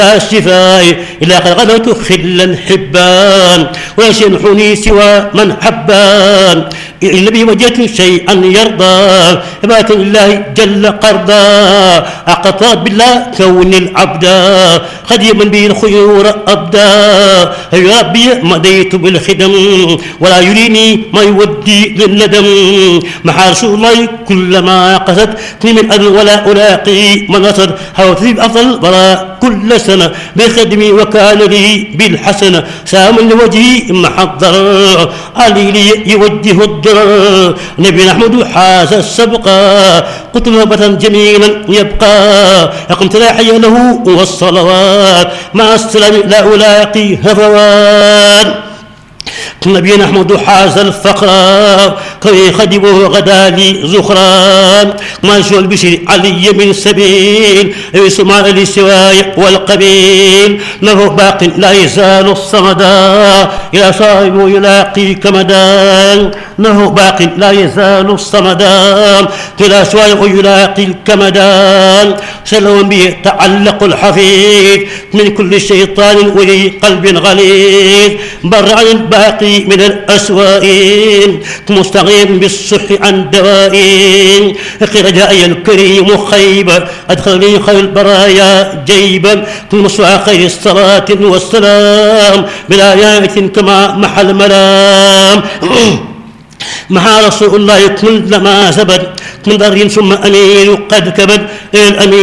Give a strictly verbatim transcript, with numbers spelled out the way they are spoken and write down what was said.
الشفاء إلا قد غدوت خلا حبان ولا ينحني سوى من حبان إلا به وجدت شيئا يرضى عبادة الله جل قرضا أقطعت بالله كون العبدا خديما به الخيور أبدا يا ربي مضيت بالخدم ولا يريني ما يودي للندم محى رسول الله كلما قصدت من أذى ولا ألاقي من نصر حوت أفضل ولا كل سنة بخدمي وكان لي بالحسنة سام لوجهي محضر علي لي يوجه الضرر نبي أحمد حاز السبقا قلت نوبة جميلا يبقى أقمت لا حي له والصلوات مع السلام لا ألاقي هفوان نبينا أحمد حاز الفقر كي خدمه غدا لي زخران ما شو البشر علي من سبيل يسمع للسواي والقبيل له باق لا يزال الصمدا إلى صاحب يلاقي كمدان له باق لا يزال الصمدا إلى صاحب يلاقي الكمدان سلم به تعلق الحفيظ من كل شيطان ولي قلب غليظ بر عن الباقي من الأسوائين مستغيب بالصح عن دوائين رجائي الكريم خيبا أدخلني خير البرايا جيبا مصفى خير الصلاة والسلام بلايات كما محل ملام مع رسول الله كل ما زبد من ضر ثم أمين قد كبد الأمين